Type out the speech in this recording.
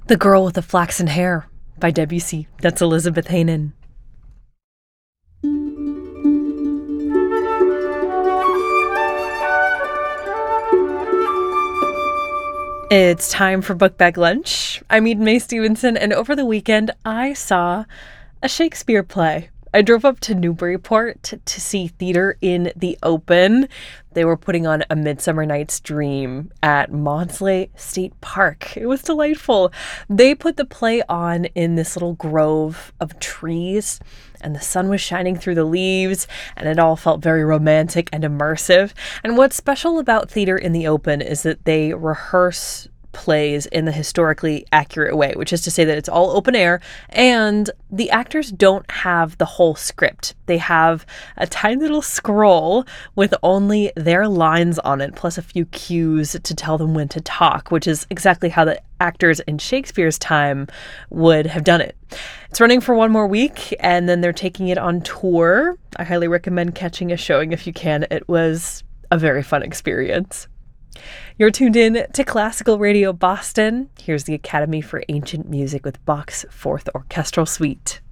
The Girl with the Flaxen Hair by Debussy. That's Elizabeth Hanen. It's time for Book Bag Lunch. I'm Eden Mae Stevenson, and over the weekend, I saw a Shakespeare play. I drove up to Newburyport to see Theater in the Open. They were putting on A Midsummer Night's Dream at Maudslay State Park. It was delightful. They put the play on in this little grove of trees, and the sun was shining through the leaves, and it all felt very romantic and immersive. And what's special about Theater in the Open is that they rehearse plays in the historically accurate way, which is to say that it's all open air and the actors don't have the whole script. They have a tiny little scroll with only their lines on it, plus a few cues to tell them when to talk, which is exactly how the actors in Shakespeare's time would have done it. It's running for one more week, and then they're taking it on tour. I highly recommend catching a showing if you can. It was a very fun experience. You're tuned in to Classical Radio Boston. Here's the Academy for Ancient Music with Bach's Fourth Orchestral Suite.